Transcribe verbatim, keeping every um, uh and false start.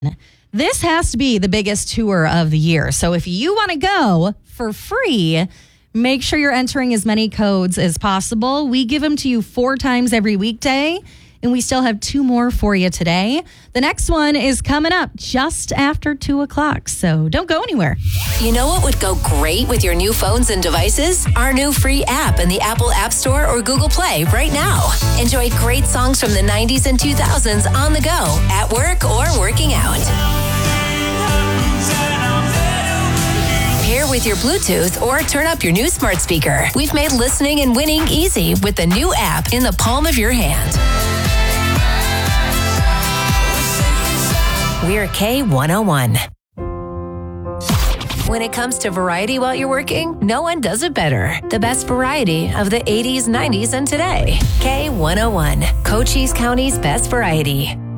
This has to be the biggest tour of the year. So if you want to go for free, make sure you're entering as many codes as possible. We give them to you four times every weekday, and we still have two more for you today. The next one is coming up just after two o'clock, so don't go anywhere. You know what would go great with your new phones and devices? Our new free app in the Apple App Store or Google Play right now. Enjoy great songs from the nineties and two thousands on the go, at work, or working out. Pair with your Bluetooth or turn up your new smart speaker. We've made listening and winning easy with the new app in the palm of your hand. We're K one oh one. When it comes to variety while you're working, no one does it better. The best variety of the eighties, nineties, and today. K one oh one, Cochise County's best variety.